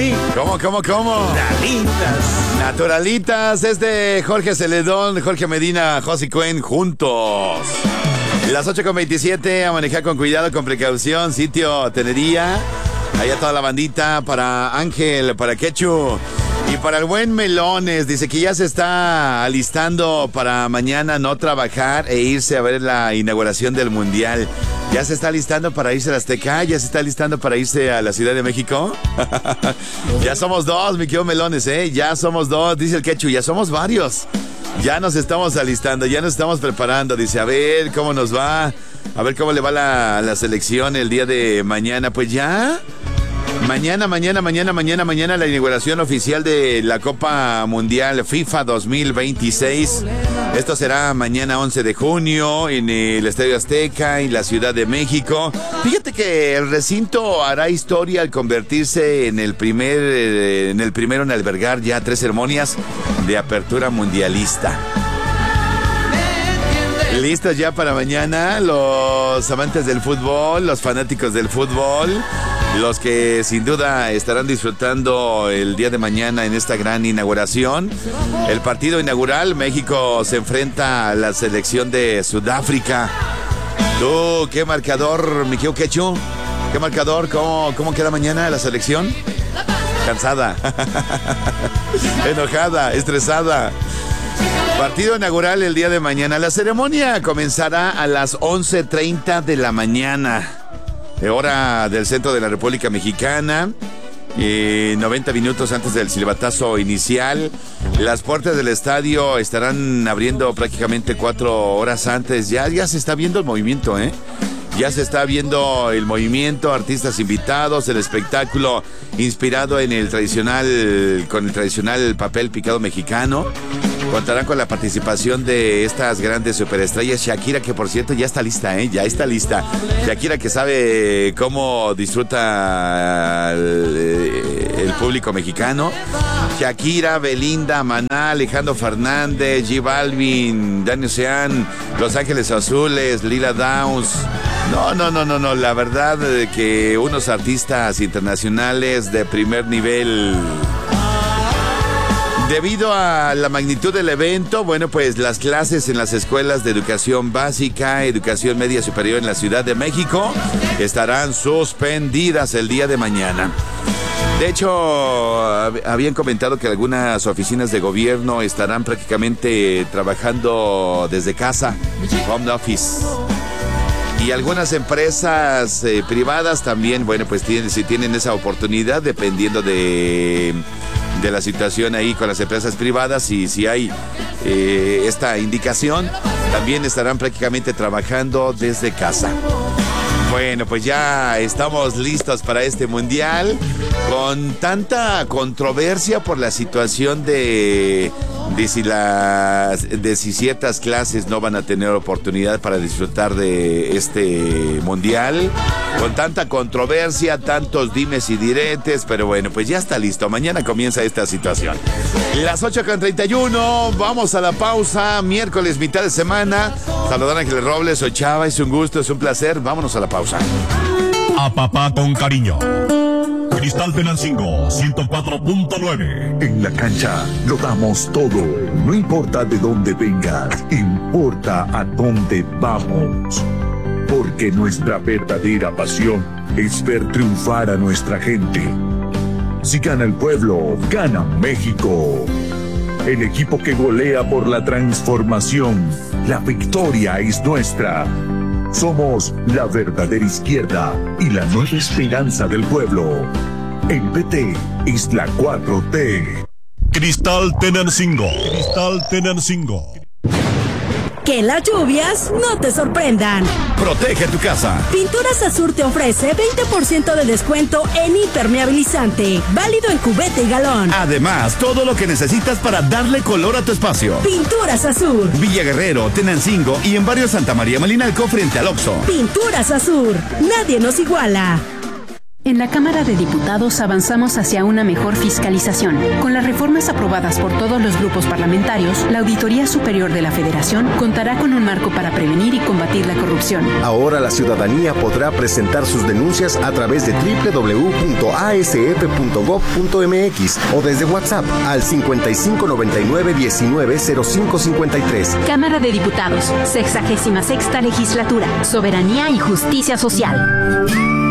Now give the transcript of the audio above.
sí. ¿Cómo? Naturalitas, es de Jorge Celedón, Jorge Medina, Josie Cuen, juntos. Las 8:27, a manejar con cuidado, con precaución, sitio Tenería. Allá toda la bandita, para Ángel, para Quechu y para el buen Melones. Dice que ya se está alistando para mañana no trabajar e irse a ver la inauguración del Mundial. ¿Ya se está alistando para irse a la Azteca? ¿Ya se está alistando para irse a la Ciudad de México? Ya somos dos, mi querido Melones, ya somos dos, dice el Quechu, ya somos varios. Ya nos estamos alistando, ya nos estamos preparando. Dice, a ver cómo nos va, a ver cómo le va la selección el día de mañana. Pues ya, mañana la inauguración oficial de la Copa Mundial FIFA 2026. Esto será mañana 11 de junio en el Estadio Azteca, en la Ciudad de México. Fíjate que el recinto hará historia al convertirse en el primero en albergar ya 3 ceremonias de apertura mundialista. Listos ya para mañana los amantes del fútbol, los fanáticos del fútbol, los que sin duda estarán disfrutando el día de mañana en esta gran inauguración. El partido inaugural, México se enfrenta a la selección de Sudáfrica. ¿Tú qué marcador, mi querido Quechu? ¿Qué marcador? ¿Cómo queda mañana la selección? Cansada, enojada, estresada. Partido inaugural el día de mañana. La ceremonia comenzará a las 11:30 de la mañana, hora del centro de la República Mexicana. 90 minutos antes del silbatazo inicial. Las puertas del estadio estarán abriendo prácticamente 4 horas antes. Ya se está viendo el movimiento, Ya se está viendo el movimiento, artistas invitados, el espectáculo inspirado con el tradicional papel picado mexicano. Contarán con la participación de estas grandes superestrellas. Shakira, que por cierto ya está lista, ya está lista. Shakira, que sabe cómo disfruta el público mexicano. Shakira, Belinda, Maná, Alejandro Fernández, J Balvin, Dani Ocean, Los Ángeles Azules, Lila Downs. No, la verdad que unos artistas internacionales de primer nivel. Debido a la magnitud del evento, bueno, pues las clases en las escuelas de educación básica, educación media superior en la Ciudad de México estarán suspendidas el día de mañana. De hecho, habían comentado que algunas oficinas de gobierno estarán prácticamente trabajando desde casa, home office. Y algunas empresas privadas también, bueno, pues tienen esa oportunidad dependiendo de la situación ahí con las empresas privadas, y si hay esta indicación, también estarán prácticamente trabajando desde casa. Bueno, pues ya estamos listos para este mundial, con tanta controversia por la situación de si ciertas clases no van a tener oportunidad para disfrutar de este mundial, con tanta controversia, tantos dimes y diretes, pero bueno, pues ya está listo. Mañana comienza esta situación. Las 8:31, vamos a la pausa. Miércoles, mitad de semana. Saludar a Ángeles Robles, soy Chava, es un gusto, es un placer. Vámonos a la pausa. A papá con cariño. Cristal Tenancingo 104.9. En la cancha lo damos todo. No importa de dónde vengas, importa a dónde vamos. Porque nuestra verdadera pasión es ver triunfar a nuestra gente. Si gana el pueblo, gana México. El equipo que golea por la transformación. La victoria es nuestra. Somos la verdadera izquierda y la nueva esperanza del pueblo. El PT es la 4T. Cristal Tenancingo. Cristal Tenancingo. Que las lluvias no te sorprendan. Protege tu casa. Pinturas Azur te ofrece 20% de descuento en impermeabilizante, válido en cubeta y galón. Además, todo lo que necesitas para darle color a tu espacio. Pinturas Azur. Villa Guerrero, Tenancingo y en barrio Santa María Malinalco frente al Oxxo. Pinturas Azur. Nadie nos iguala. En la Cámara de Diputados avanzamos hacia una mejor fiscalización. Con las reformas aprobadas por todos los grupos parlamentarios, la Auditoría Superior de la Federación contará con un marco para prevenir y combatir la corrupción. Ahora la ciudadanía podrá presentar sus denuncias a través de www.asf.gov.mx o desde WhatsApp al 5599-190553. Cámara de Diputados, 66ª Legislatura, Soberanía y Justicia Social.